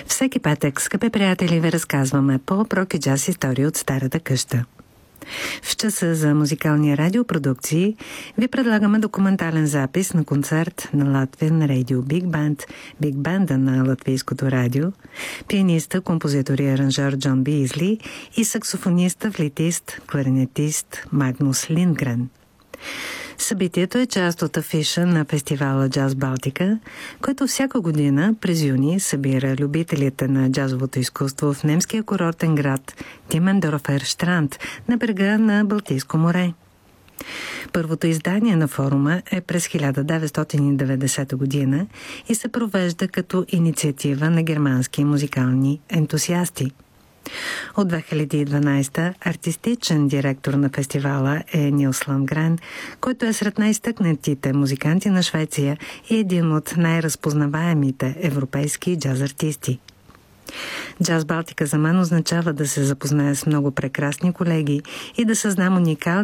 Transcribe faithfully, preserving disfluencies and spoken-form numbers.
Всеки петък, скъпи приятели, ви разказваме по-рок и джаз истории от старата къща. В часа за музикални радиопродукции ви предлагаме документален запис на концерт на Latvian Radio Big Band, Big Band на латвийското радио, пианиста, композитор и аранжер Джон Бизли и саксофониста, флейтист, кларинетист Магнус Линдгрен. Събитието е част от афиша на фестивала Джаз Балтика, който всяка година през юни събира любителите на джазовото изкуство в немския курортен град Тимендорфер Штранд на брега на Балтийско море. Първото издание на форума е през хиляда деветстотин и деветдесета година и се провежда като инициатива на германски музикални ентусиасти. От две хиляди и дванадесета артистичен директор на фестивала е Нилс Ландгрен, който е сред най-изтъкнатите музиканти на Швеция и един от най-разпознаваемите европейски джаз артисти. Джаз Балтика за мен означава да се запозная с много прекрасни колеги и да създам уникални